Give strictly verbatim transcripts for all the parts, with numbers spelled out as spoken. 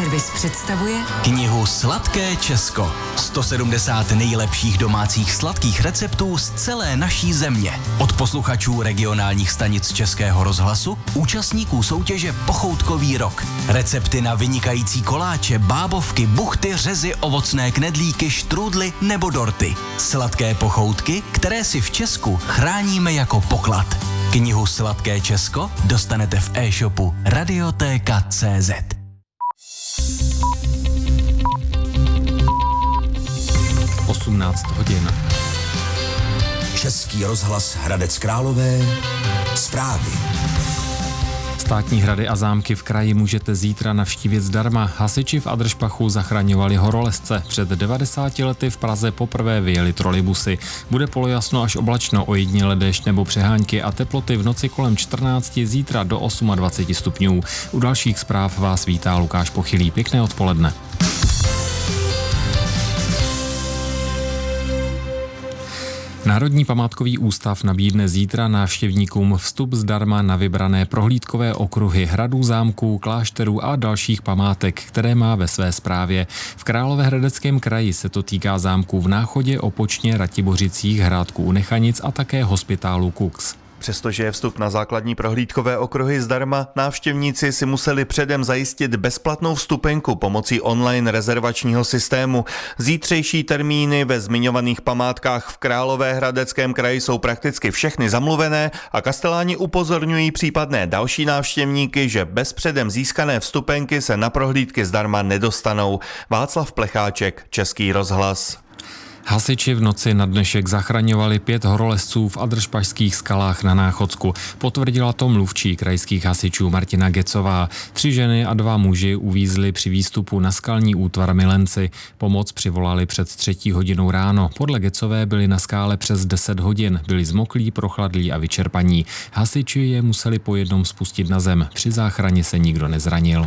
Servis představuje knihu Sladké Česko. sto sedmdesát nejlepších domácích sladkých receptů z celé naší země. Od posluchačů regionálních stanic Českého rozhlasu, účastníků soutěže Pochoutkový rok. Recepty na vynikající koláče, bábovky, buchty, řezy, ovocné knedlíky, štrůdly nebo dorty. Sladké pochoutky, které si v Česku chráníme jako poklad. Knihu Sladké Česko dostanete v e-shopu Radiotéka tečka cé zet. osmnáct hodin. Český rozhlas Hradec Králové. Zprávy. Státní hrady a zámky v kraji můžete zítra navštívit zdarma. Hasiči v Adršpachu zachraňovali horolezce. Před devadesáti lety v Praze poprvé vyjeli trolejbusy. Bude polojasno až oblačno, ojediněle déšť nebo přehánky a teploty v noci kolem čtrnácti, zítra do dvaceti osmi stupňů. U dalších zpráv vás vítá Lukáš Pochylý. Pěkné odpoledne. Národní památkový ústav nabídne zítra návštěvníkům vstup zdarma na vybrané prohlídkové okruhy hradů, zámků, klášterů a dalších památek, které má ve své správě. V Královéhradeckém kraji se to týká zámků v Náchodě, Opočně, Ratibořicích, Hrádku u Nechanic a také hospitálu Kux. Přestože je vstup na základní prohlídkové okruhy zdarma, návštěvníci si museli předem zajistit bezplatnou vstupenku pomocí online rezervačního systému. Zítřejší termíny ve zmiňovaných památkách v Královéhradeckém kraji jsou prakticky všechny zamluvené a kasteláni upozorňují případné další návštěvníky, že bez předem získané vstupenky se na prohlídky zdarma nedostanou. Václav Plecháček, Český rozhlas. Hasiči v noci na dnešek zachraňovali pět horolezců v Adršpašských skalách na Náchodsku. Potvrdila to mluvčí krajských hasičů Martina Gecová. Tři ženy a dva muži uvízli při výstupu na skalní útvar Milenci. Pomoc přivolali před třetí hodinou ráno. Podle Gecové byli na skále přes deset hodin. Byli zmoklí, prochladlí a vyčerpaní. Hasiči je museli po jednom spustit na zem. Při záchraně se nikdo nezranil.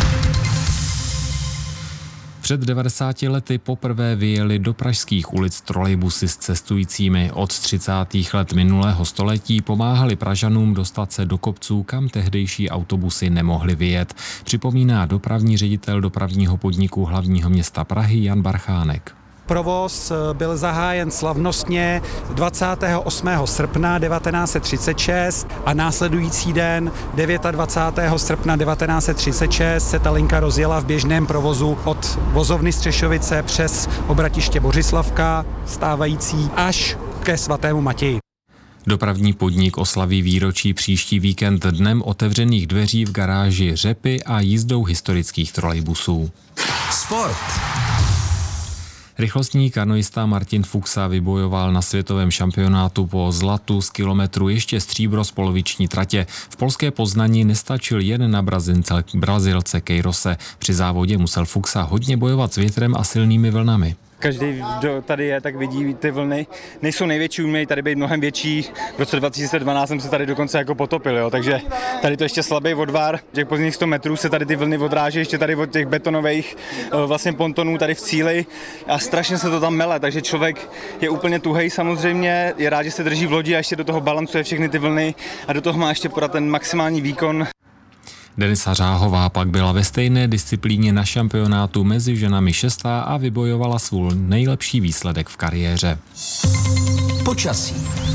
Před devadesáti lety poprvé vyjeli do pražských ulic trolejbusy s cestujícími. Od třicátých let minulého století pomáhali Pražanům dostat se do kopců, kam tehdejší autobusy nemohly vyjet. Připomíná dopravní ředitel dopravního podniku hlavního města Prahy Jan Barchánek. Provoz byl zahájen slavnostně dvacátého osmého srpna devatenáct set třicet šest a následující den dvacátého devátého srpna devatenáct set třicet šest se ta linka rozjela v běžném provozu od vozovny Střešovice přes obratiště Bořislavka, stávající až ke svatému Matěji. Dopravní podnik oslaví výročí příští víkend dnem otevřených dveří v garáži Řepy a jízdou historických trolejbusů. Sport. Rychlostní kanoista Martin Fuxa vybojoval na světovém šampionátu po zlatu z kilometru ještě stříbro z poloviční tratě. V polské Poznani nestačil jen na Brazilce, Brazilce Queirose. Při závodě musel Fuxa hodně bojovat s větrem a silnými vlnami. Každý, kdo tady je, tak vidí ty vlny. Nejsou největší, umějí tady být mnohem větší. V roce dva tisíce dvanáct jsem se tady dokonce jako potopil, jo. Takže tady to ještě slabý odvar. Těch pozdních sto metrů se tady ty vlny odráží ještě tady od těch betonových vlastně pontonů tady v cíli a strašně se to tam mele, takže člověk je úplně tuhej samozřejmě, je rád, že se drží v lodi a ještě do toho balancuje všechny ty vlny a do toho má ještě podat ten maximální výkon. Denisa Řáhová pak byla ve stejné disciplíně na šampionátu mezi ženami šestá a vybojovala svůj nejlepší výsledek v kariéře. Počasí.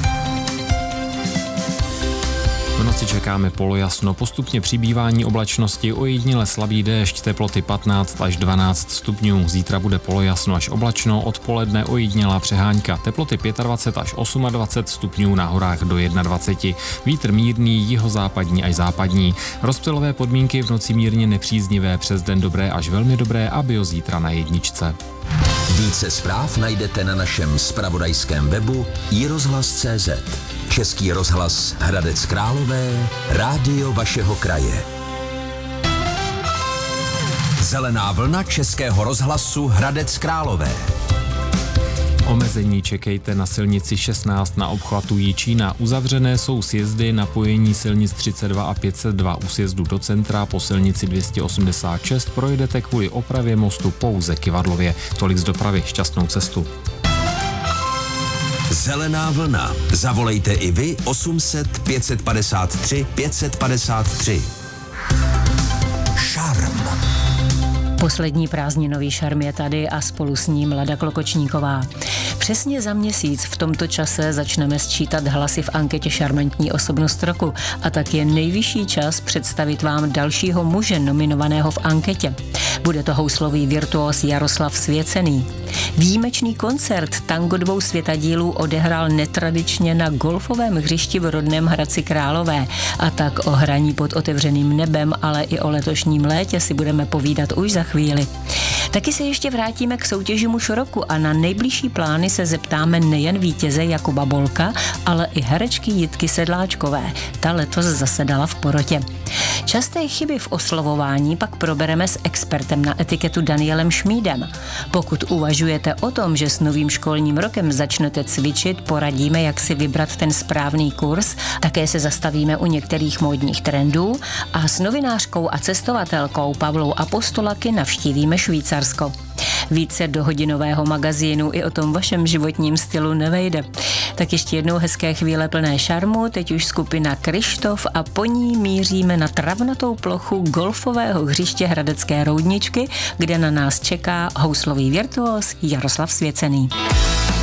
V noci čekáme polojasno, postupně přibývání oblačnosti, ojediněle slabý déšť, teploty patnáct až dvanáct stupňů. Zítra bude polojasno až oblačno, odpoledne ojedinělá přehánka, teploty dvacet pět až dvacet osm stupňů, na horách do dvacet jedna. Vítr mírný, jihozápadní až západní. Rozptylové podmínky v noci mírně nepříznivé, přes den dobré až velmi dobré a bio zítra na jedničce. Více zpráv najdete na našem zpravodajském webu i rozhlas tečka cé zet. Český rozhlas Hradec Králové, rádio vašeho kraje. Zelená vlna Českého rozhlasu Hradec Králové. Omezení čekejte na silnici šestnáct na obchvatu Jičína. Uzavřené jsou sjezdy napojení silnic třicet dva a pět set dva. U sjezdu do centra po silnici dvě stě osmdesát šest projedete kvůli opravě mostu pouze Kyvadlově. Tolik z dopravy, šťastnou cestu. Zelená vlna. Zavolejte i vy osm set pět padesát tři pět padesát tři. Šarm. Poslední prázdninový šarm je tady a spolu s ním Lada Klokočníková. Přesně za měsíc v tomto čase začneme sčítat hlasy v anketě Šarmantní osobnost roku a tak je nejvyšší čas představit vám dalšího muže nominovaného v anketě. Bude to houslový virtuos Jaroslav Svěcený. Výjimečný koncert Tango dvou světadílů odehrál netradičně na golfovém hřišti v rodném Hradci Králové a tak o hraní pod otevřeným nebem, ale i o letošním létě si budeme povídat už za chvíli. Taky se ještě vrátíme k soutěži Muž roku a na nejbližší plány se zeptáme nejen vítěze Jakuba Bolka, ale i herečky Jitky Sedláčkové. Ta letos zasedala v porotě. Časté chyby v oslovování pak probereme s expertem na etiketu Danielem Šmídem. Pokud uvažujete o tom, že s novým školním rokem začnete cvičit, poradíme, jak si vybrat ten správný kurz, také se zastavíme u některých módních trendů a s novinářkou a cestovatelkou Pavlou Apostolaky navštívíme Švýcarsko. Více do hodinového magazínu i o tom vašem životním stylu nevejde. Tak ještě jednou hezké chvíle plné šarmu, teď už skupina Kryštof a po ní míříme na travnatou plochu golfového hřiště Hradecké Roudničky, kde na nás čeká houslový virtuos Jaroslav Svěcený.